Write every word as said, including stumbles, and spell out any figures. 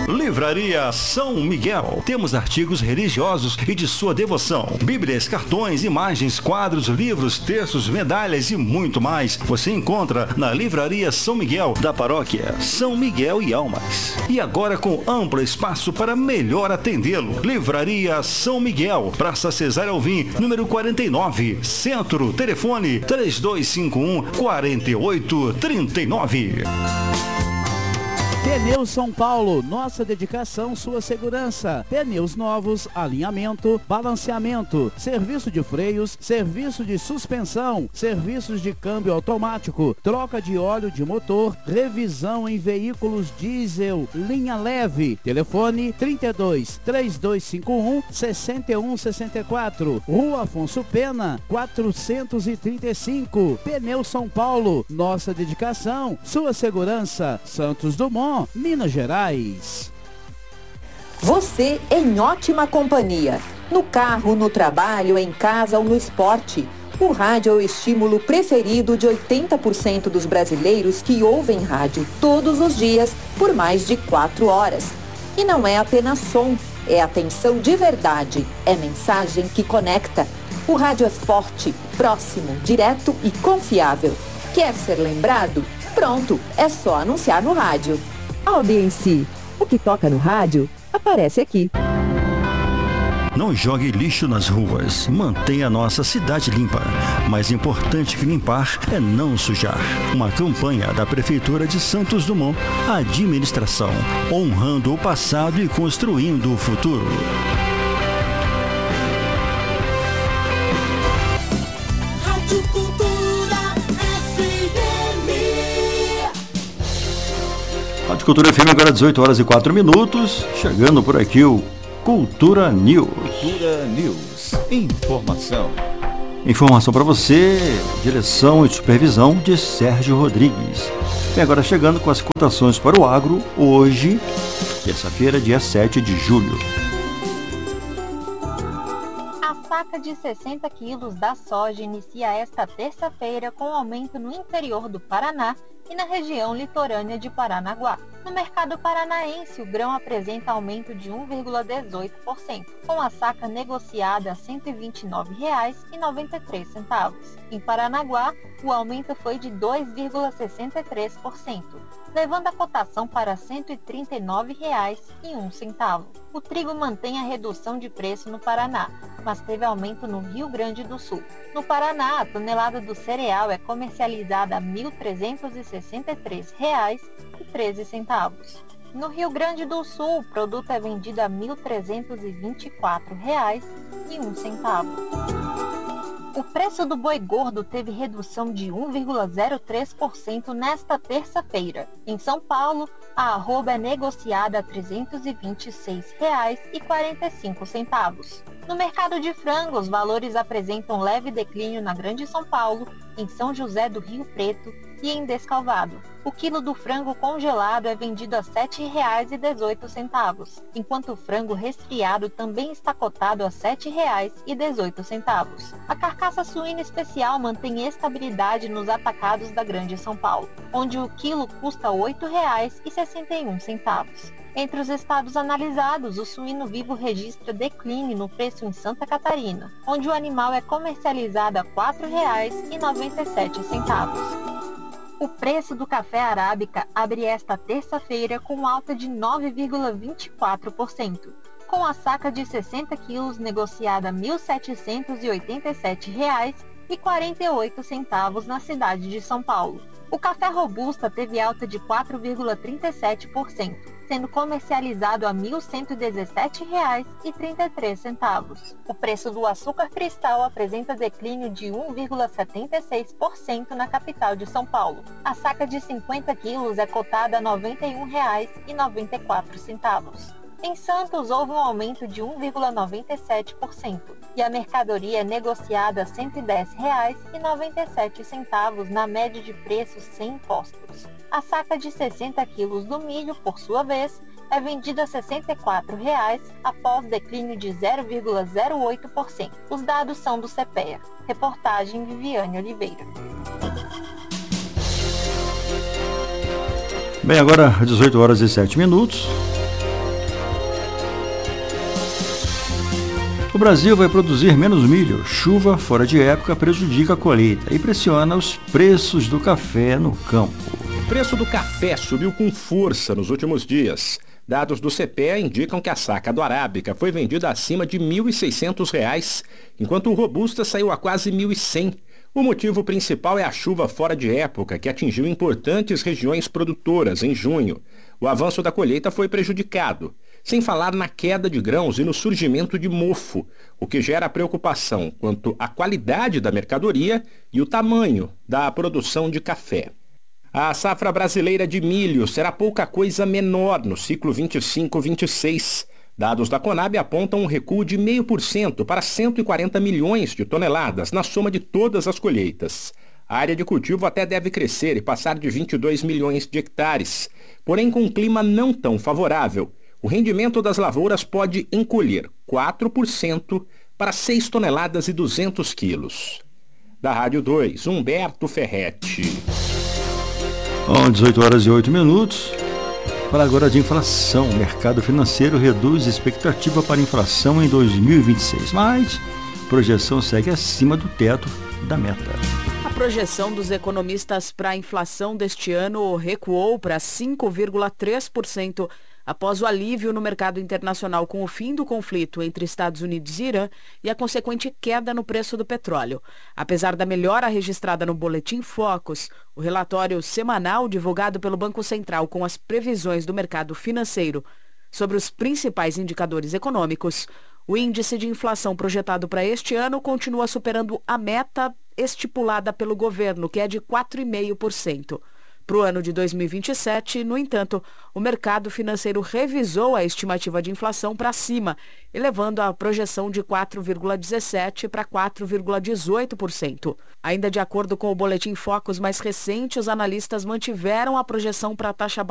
Livraria São Miguel. Temos artigos religiosos e de sua devoção. Bíblias, cartões, imagens, quadros, livros, textos, medalhas e muito mais. Você encontra na Livraria São Miguel, da paróquia São Miguel e Almas. E agora com amplo espaço para melhor atendê-lo. Livraria São Miguel, Praça Cesário Alvim, número quarenta e nove, Centro. Telefone três dois cinco um, quatro oito três nove. Pneus São Paulo, nossa dedicação, sua segurança. Pneus novos, alinhamento, balanceamento, serviço de freios, serviço de suspensão, serviços de câmbio automático, troca de óleo de motor, revisão em veículos diesel, linha leve. Telefone trinta e dois, três dois cinco um, seis um seis quatro. Rua Afonso Pena, quatrocentos e trinta e cinco. Pneus São Paulo, nossa dedicação, sua segurança. Santos Dumont, Minas Gerais. Você em ótima companhia. No carro, no trabalho, em casa ou no esporte. O rádio é o estímulo preferido de oitenta por cento dos brasileiros que ouvem rádio todos os dias por mais de quatro horas. E não é apenas som, é atenção de verdade, é mensagem que conecta. O rádio é forte, próximo, direto e confiável. Quer ser lembrado? Pronto, é só anunciar no rádio. Audiência. O que toca no rádio, aparece aqui. Não jogue lixo nas ruas. Mantenha a nossa cidade limpa. Mais importante que limpar é não sujar. Uma campanha da Prefeitura de Santos Dumont. Administração. Honrando o passado e construindo o futuro. Rádio Cultura F M. Rádio Cultura F M, agora dezoito horas e quatro minutos. Chegando por aqui o Cultura News. Cultura News. Informação. Informação para você, direção e supervisão de Sérgio Rodrigues. E agora chegando com as cotações para o agro, hoje, terça-feira, dia sete de julho. A saca de sessenta quilos da soja inicia esta terça-feira com aumento no interior do Paraná e na região litorânea de Paranaguá. No mercado paranaense, o grão apresenta aumento de um vírgula dezoito por cento, com a saca negociada a cento e vinte e nove reais e noventa e três centavos. Em Paranaguá, o aumento foi de dois vírgula sessenta e três por cento, levando a cotação para cento e trinta e nove reais e um centavo. O trigo mantém a redução de preço no Paraná, mas teve aumento no Rio Grande do Sul. No Paraná, a tonelada do cereal é comercializada a mil trezentos e sessenta e três reais e treze centavos. No Rio Grande do Sul, o produto é vendido a mil trezentos e vinte e quatro reais e um centavo. O preço do boi gordo teve redução de um vírgula zero três por cento nesta terça-feira. Em São Paulo, a arroba é negociada a trezentos e vinte e seis reais e quarenta e cinco centavos. No mercado de frango, os valores apresentam leve declínio na Grande São Paulo, em São José do Rio Preto e em Descalvado. O quilo do frango congelado é vendido a sete reais e dezoito centavos, enquanto o frango resfriado também está cotado a sete reais e dezoito centavos. A carcaça suína especial mantém estabilidade nos atacados da Grande São Paulo, onde o quilo custa oito reais e sessenta e um centavos. Entre os estados analisados, o suíno vivo registra declínio no preço em Santa Catarina, onde o animal é comercializado a quatro reais e noventa e sete centavos. O preço do café arábica abre esta terça-feira com alta de nove vírgula vinte e quatro por cento, com a saca de sessenta quilos negociada a mil setecentos e oitenta e sete reais e quarenta e oito centavos na cidade de São Paulo. O café robusta teve alta de quatro vírgula trinta e sete por cento, sendo comercializado a mil cento e dezessete reais e trinta e três centavos. O preço do açúcar cristal apresenta declínio de um vírgula setenta e seis por cento na capital de São Paulo. A saca de cinquenta quilos é cotada a noventa e um reais e noventa e quatro centavos. Em Santos, houve um aumento de um vírgula noventa e sete por cento e a mercadoria é negociada a cento e dez reais e noventa e sete centavos na média de preços sem impostos. A saca de sessenta quilos do milho, por sua vez, é vendida a sessenta e quatro reais após declínio de zero vírgula zero oito por cento. Os dados são do CEPEA. Reportagem Viviane Oliveira. Bem, agora dezoito horas e sete minutos. O Brasil vai produzir menos milho. Chuva fora de época prejudica a colheita e pressiona os preços do café no campo. O preço do café subiu com força nos últimos dias. Dados do C P E indicam que a saca do Arábica foi vendida acima de mil e seiscentos reais, enquanto o Robusta saiu a quase mil e cem. O motivo principal é a chuva fora de época, que atingiu importantes regiões produtoras em junho. O avanço da colheita foi prejudicado, sem falar na queda de grãos e no surgimento de mofo, o que gera preocupação quanto à qualidade da mercadoria e o tamanho da produção de café. A safra brasileira de milho será pouca coisa menor no ciclo vinte e cinco vinte e seis. Dados da Conab apontam um recuo de zero vírgula cinco por cento para cento e quarenta milhões de toneladas na soma de todas as colheitas. A área de cultivo até deve crescer e passar de vinte e dois milhões de hectares. Porém, com um clima não tão favorável, o rendimento das lavouras pode encolher quatro por cento para seis toneladas e duzentos quilos. Da Rádio dois, Humberto Ferretti. Bom, dezoito horas e oito minutos. Fala agora de inflação. O mercado financeiro reduz a expectativa para inflação em dois mil e vinte e seis, mas a projeção segue acima do teto da meta. A projeção dos economistas para a inflação deste ano recuou para cinco vírgula três por cento após o alívio no mercado internacional com o fim do conflito entre Estados Unidos e Irã e a consequente queda no preço do petróleo. Apesar da melhora registrada no Boletim Focus, o relatório semanal divulgado pelo Banco Central com as previsões do mercado financeiro sobre os principais indicadores econômicos, o índice de inflação projetado para este ano continua superando a meta estipulada pelo governo, que é de quatro vírgula cinco por cento. Para o ano de dois mil e vinte e sete, no entanto, o mercado financeiro revisou a estimativa de inflação para cima, elevando a projeção de quatro vírgula dezessete por cento para quatro vírgula dezoito por cento. Ainda de acordo com o Boletim Focus mais recente, os analistas mantiveram a projeção para a taxa